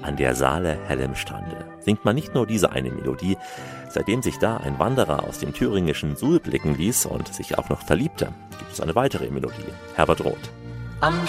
an der Saale hellem Strande singt man nicht nur diese eine Melodie. Seitdem sich da ein Wanderer aus dem thüringischen Suhl blicken ließ und sich auch noch verliebte, gibt es eine weitere Melodie. Herbert Roth. Am